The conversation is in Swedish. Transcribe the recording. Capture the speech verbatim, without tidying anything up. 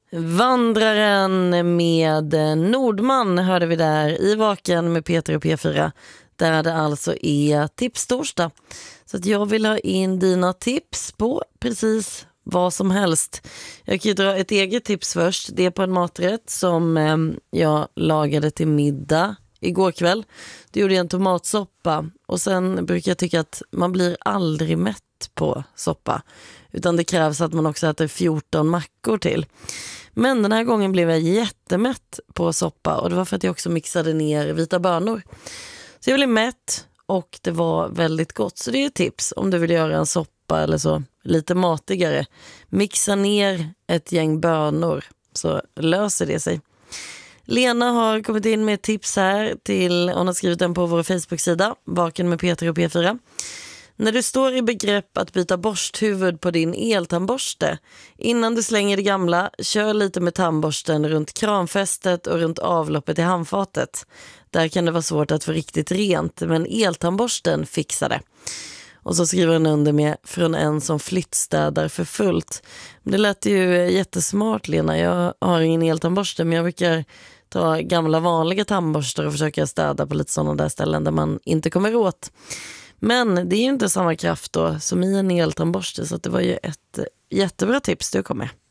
Vandraren med Nordman hörde vi där i Vaken med Peter och P fyra. Där det alltså är tipstorsdag. Så att jag vill ha in dina tips på precis vad som helst. Jag kan ju dra ett eget tips först. Det är på en maträtt som eh, jag lagade till middag igår kväll. Det gjorde jag en tomatsoppa. Och sen brukar jag tycka att man blir aldrig mätt på soppa. Utan det krävs att man också äter fjorton mackor till. Men den här gången blev jag jättemätt på soppa. Och det var för att jag också mixade ner vita bönor. Så jag blev mätt och det var väldigt gott. Så det är ett tips om du vill göra en soppa eller så lite matigare. Mixa ner ett gäng bönor så löser det sig. Lena har kommit in med tips här till, hon har skrivit den på vår Facebook-sida, Vaken med Peter och P fyra. När du står i begrepp att byta borsthuvud på din eltandborste, innan du slänger det gamla, kör lite med tandborsten runt kranfästet och runt avloppet i handfatet. Där kan det vara svårt att få riktigt rent, men eltandborsten fixar det. Och så skriver han under med från en som flyttstädar för fullt. Det lät ju jättesmart, Lena. Jag har ingen eltandborste, men jag brukar ta gamla vanliga tandborstar och försöka städa på lite sådana där ställen där man inte kommer åt. Men det är ju inte samma kraft då som i en eltandborste, så att det var ju ett jättebra tips du kom med.